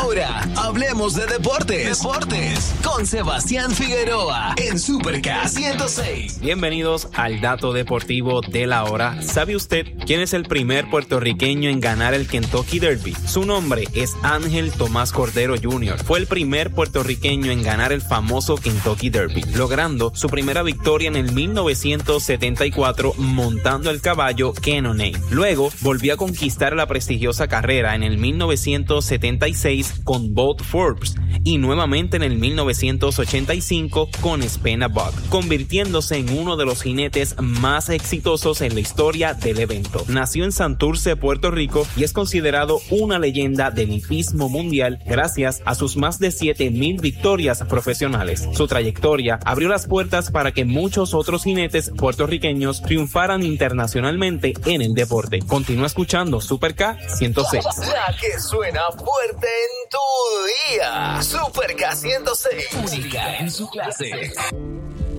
Ahora, hablemos de deportes. Con Sebastián Figueroa en Super K106. Bienvenidos al Dato Deportivo de la Hora. ¿Sabe usted quién es el primer puertorriqueño en ganar el Kentucky Derby? Su nombre es Ángel Tomás Cordero Jr. Fue el primer puertorriqueño en ganar el famoso Kentucky Derby, logrando su primera victoria en el 1974 montando el caballo Cannonade. Luego volvió a conquistar la prestigiosa carrera en el 1976 con Bolt Forbes y nuevamente en el 1985 con Spena Buck, convirtiéndose en uno de los jinetes más exitosos en la historia del evento. Nació en Santurce, Puerto Rico y es considerado una leyenda del hipismo mundial gracias a sus más de 7,000 victorias profesionales. Su trayectoria abrió las puertas para que muchos otros jinetes puertorriqueños triunfaran internacionalmente en el deporte. Continúa escuchando Super K106. La que suena fuerte en tu día. Super K106. Única en su clase.